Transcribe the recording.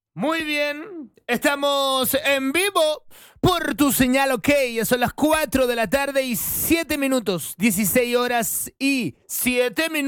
Muy bien, estamos en vivo por tu señal, ok. Ya son las 4 de la tarde y 7 minutos, 16 horas y 7 minutos.